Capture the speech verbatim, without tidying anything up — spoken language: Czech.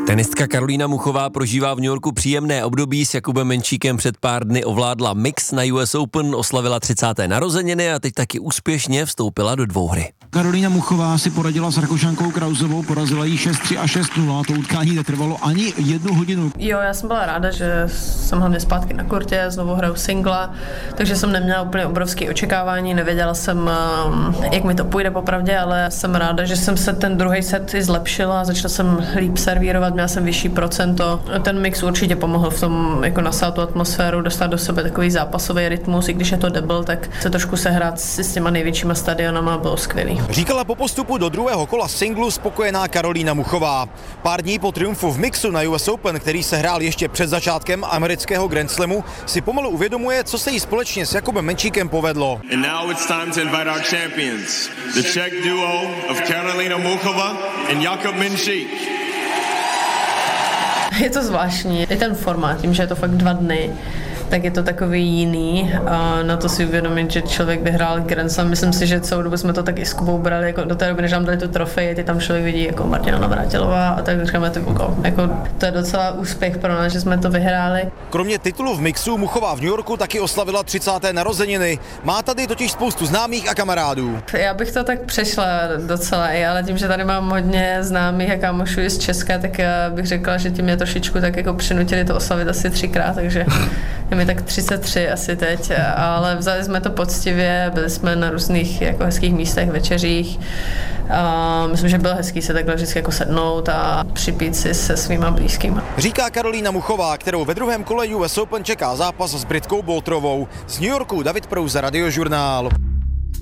Tenistka Karolína Muchová prožívá v New Yorku příjemné období. S Jakubem Menčíkem před pár dny ovládla mix na U S Open, oslavila třicáté narozeniny a teď taky úspěšně vstoupila do dvouhry. Karolína Muchová si poradila s Rakušankou Krausovou, porazila jí šest tři a šest nula. To utkání netrvalo ani jednu hodinu. Jo, já jsem byla ráda, že jsem hlavně zpátky na kurtě, znovu hraju singla, takže jsem neměla úplně obrovské očekávání, nevěděla jsem, jak mi to půjde popravdě, ale jsem ráda, že jsem se ten druhý set i zlepšila, začala jsem líp servírovat, měla jsem vyšší procento. Ten mix určitě pomohl v tom jako nasát tu atmosféru, dostat do sebe takový zápasový rytmus, i když je to double, tak se trošku sehrát s těma největšíma stadionama bylo skvělý. Říkala po postupu do druhého kola singlu spokojená Karolína Muchová. Pár dní po triumfu v mixu na U S Open, který se hrál ještě před začátkem amerického Grand Slamu, si pomalu uvědomuje, co se jí společně s Jakubem Menčíkem povedlo. And now it's time to invite our champions, the Czech duo of Karolína Muchová and Jakub Menčík. Je to zvláštní, je ten formát, tím, že je to fakt dva dny, tak je to takový jiný a na to si uvědomit, že člověk vyhrál Grand Slam. Myslím si, že celou dobu jsme to tak i s Kubou brali, jako do té doby, než nám dali tu trofej, ty tam člověk vidí jako Martina Navrátilová a tak říkáme, ty, jako, to je docela úspěch pro nás, že jsme to vyhráli. Kromě titulu v mixu Muchová v New Yorku taky oslavila třicáté narozeniny. Má tady totiž spoustu známých a kamarádů. Já bych to tak přešla docela i, ale tím, že tady mám hodně známých a kámošů z Česka, tak bych řekla, že tím mě trošičku tak jako přinutili to oslavit asi třikrát, takže je mi tak třicet tři asi teď, ale vzali jsme to poctivě, byli jsme na různých jako hezkých místech, večeřích. A myslím, že bylo hezký se takhle vždycky jako sednout a připít si se svýma blízkýma. Říká Karolína Muchová, kterou ve druhém kole U S Open čeká zápas s Britkou Boltrovou. Z New Yorku David Prouza, Radiožurnál.